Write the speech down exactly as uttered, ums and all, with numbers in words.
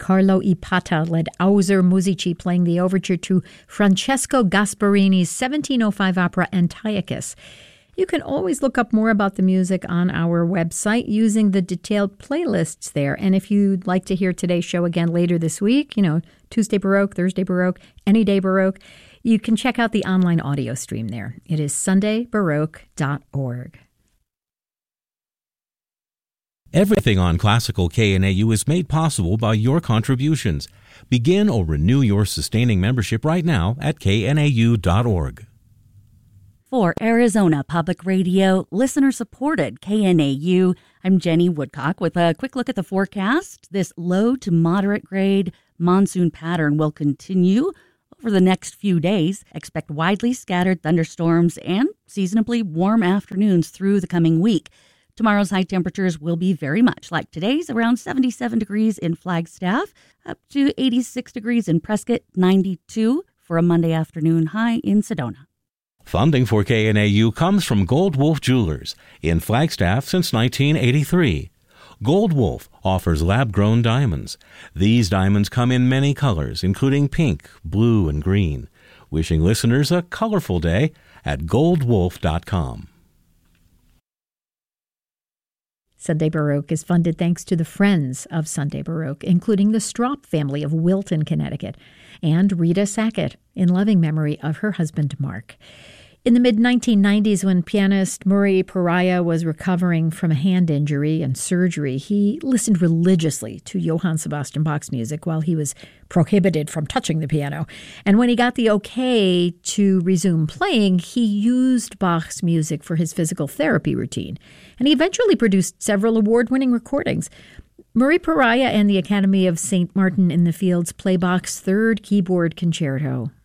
Carlo Ipata led Auser Musici playing the overture to Francesco Gasparini's seventeen oh five opera Antiochus. You can always look up more about the music on our website using the detailed playlists there. And if you'd like to hear today's show again later this week, you know, Tuesday Baroque, Thursday Baroque, any day Baroque, you can check out the online audio stream there. It is sunday baroque dot org. Everything on Classical K N A U is made possible by your contributions. Begin or renew your sustaining membership right now at K N A U dot org. For Arizona Public Radio, listener-supported K N A U, I'm Jenny Woodcock with a quick look at the forecast. This low to moderate grade monsoon pattern will continue over the next few days. Expect widely scattered thunderstorms and seasonably warm afternoons through the coming week. Tomorrow's high temperatures will be very much like today's, around seventy-seven degrees in Flagstaff, up to eighty-six degrees in Prescott, ninety-two for a Monday afternoon high in Sedona. Funding for K N A U comes from Gold Wolf Jewelers in Flagstaff since nineteen eighty-three. Gold Wolf offers lab-grown diamonds. These diamonds come in many colors, including pink, blue, and green. Wishing listeners a colorful day at gold wolf dot com. Sunday Baroque is funded thanks to the Friends of Sunday Baroque, including the Straup family of Wilton, Connecticut, and Rita Sackett, in loving memory of her husband, Mark. In the mid nineteen nineties, when pianist Murray Pariah was recovering from a hand injury and surgery, he listened religiously to Johann Sebastian Bach's music while he was prohibited from touching the piano. And when he got the okay to resume playing, he used Bach's music for his physical therapy routine. And he eventually produced several award-winning recordings. Murray Pariah and the Academy of Saint Martin in the Fields play Bach's third keyboard concerto.